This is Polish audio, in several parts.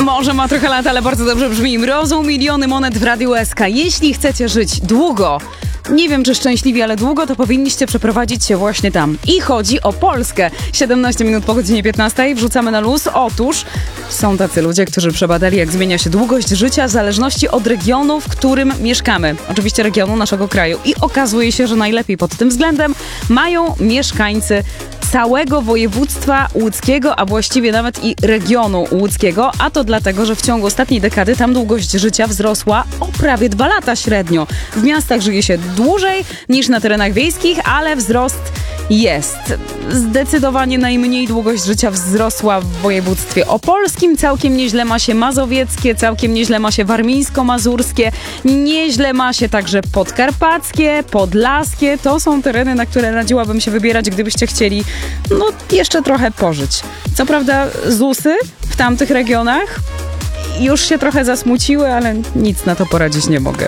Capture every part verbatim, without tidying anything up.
Może ma trochę lat, ale bardzo dobrze brzmi. Mrozą miliony monet w Radiu S K. Jeśli chcecie żyć długo, nie wiem czy szczęśliwie, ale długo, to powinniście przeprowadzić się właśnie tam. I chodzi o Polskę. siedemnaście minut po godzinie piętnastej. Wrzucamy na luz. Otóż są tacy ludzie, którzy przebadali, jak zmienia się długość życia w zależności od regionu, w którym mieszkamy. Oczywiście regionu naszego kraju. I okazuje się, że najlepiej pod tym względem mają mieszkańcy całego województwa łódzkiego, a właściwie nawet i regionu łódzkiego, a to dlatego, że w ciągu ostatniej dekady tam długość życia wzrosła o prawie dwa lata średnio. W miastach żyje się dłużej niż na terenach wiejskich, ale wzrost jest. Zdecydowanie najmniej długość życia wzrosła w województwie opolskim, całkiem nieźle ma się mazowieckie, całkiem nieźle ma się warmińsko-mazurskie, nieźle ma się także podkarpackie, podlaskie. To są tereny, na które radziłabym się wybierać, gdybyście chcieli no jeszcze trochę pożyć. Co prawda zusy w tamtych regionach już się trochę zasmuciły, ale nic na to poradzić nie mogę.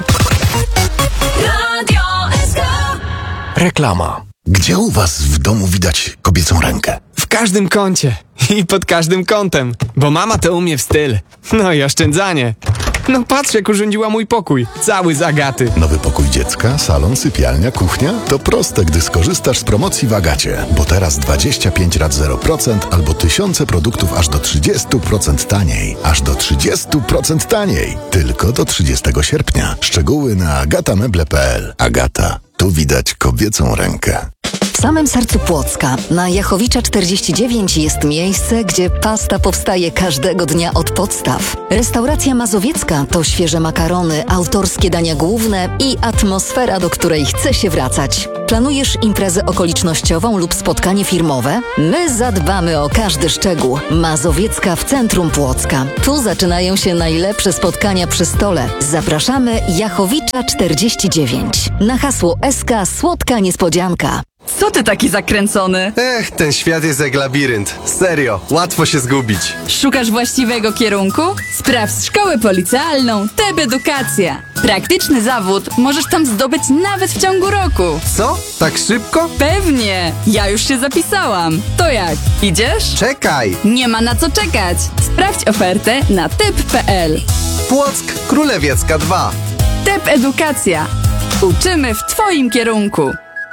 Radio S K. Reklama. Gdzie u was w domu widać kobiecą rękę? W każdym kącie i pod każdym kątem, bo mama to umie w styl. No i oszczędzanie. No patrz, jak urządziła mój pokój. Cały z Agaty. Nowy pokój dziecka, salon, sypialnia, kuchnia? To proste, gdy skorzystasz z promocji w Agacie. Bo teraz dwadzieścia pięć rat zero procent albo tysiące produktów aż do trzydzieści procent taniej. Aż do trzydzieści procent taniej. Tylko do trzydziestego sierpnia. Szczegóły na agatameble kropka p l. Agata. Tu widać kobiecą rękę. W samym sercu Płocka, na Jachowicza czterdzieści dziewięć, jest miejsce, gdzie pasta powstaje każdego dnia od podstaw. Restauracja mazowiecka to świeże makarony, autorskie dania główne i atmosfera, do której chce się wracać. Planujesz imprezę okolicznościową lub spotkanie firmowe? My zadbamy o każdy szczegół. Mazowiecka w centrum Płocka. Tu zaczynają się najlepsze spotkania przy stole. Zapraszamy Jachowicza czterdzieści dziewięć. Na hasło S K Słodka Niespodzianka. Co ty taki zakręcony? Ech, ten świat jest jak labirynt. Serio, łatwo się zgubić. Szukasz właściwego kierunku? Sprawdź szkołę policealną T E B Edukacja. Praktyczny zawód możesz tam zdobyć nawet w ciągu roku. Co? Tak szybko? Pewnie! Ja już się zapisałam. To jak? Idziesz? Czekaj! Nie ma na co czekać. Sprawdź ofertę na t e b kropka p l. Płock, Królewiecka dwa. T E B Edukacja. Uczymy w twoim kierunku.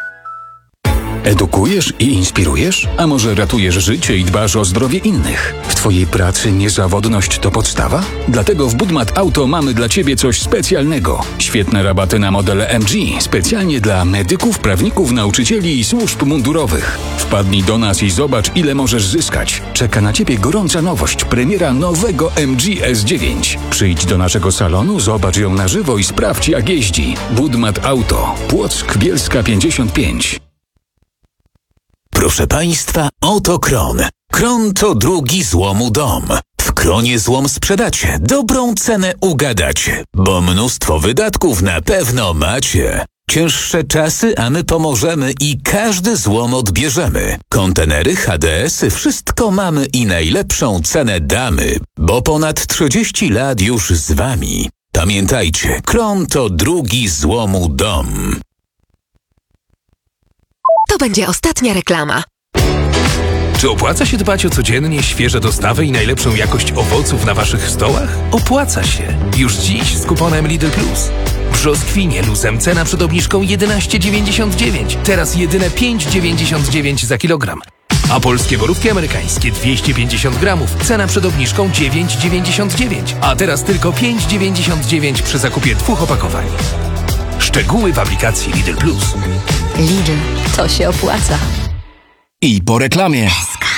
Edukujesz i inspirujesz? A może ratujesz życie i dbasz o zdrowie innych? W twojej pracy niezawodność to podstawa? Dlatego w Budmat Auto mamy dla ciebie coś specjalnego. Świetne rabaty na modele M G, specjalnie dla medyków, prawników, nauczycieli i służb mundurowych. Wpadnij do nas i zobacz, ile możesz zyskać. Czeka na ciebie gorąca nowość, premiera nowego M G S dziewięć. Przyjdź do naszego salonu, zobacz ją na żywo i sprawdź, jak jeździ. Budmat Auto, Płock, Bielska pięćdziesiąt pięć. Proszę Państwa, oto Kron. Kron to drugi złomu dom. W Kronie złom sprzedacie, dobrą cenę ugadacie, bo mnóstwo wydatków na pewno macie. Cięższe czasy, a my pomożemy i każdy złom odbierzemy. Kontenery, H D S-y, wszystko mamy i najlepszą cenę damy, bo ponad trzydzieści lat już z Wami. Pamiętajcie, Kron to drugi złomu dom. To będzie ostatnia reklama. Czy opłaca się dbać o codziennie świeże dostawy i najlepszą jakość owoców na waszych stołach? Opłaca się. Już dziś z kuponem Lidl Plus. Brzoskwinie luzem cena przed obniżką jedenaście dziewięćdziesiąt dziewięć. Teraz jedyne pięć dziewięćdziesiąt dziewięć za kilogram. A polskie borówki amerykańskie dwieście pięćdziesiąt gramów. Cena przed obniżką dziewięć dziewięćdziesiąt dziewięć. A teraz tylko pięć dziewięćdziesiąt dziewięć przy zakupie dwóch opakowań. Szczegóły w aplikacji Lidl Plus. Lidl, to się opłaca. I po reklamie.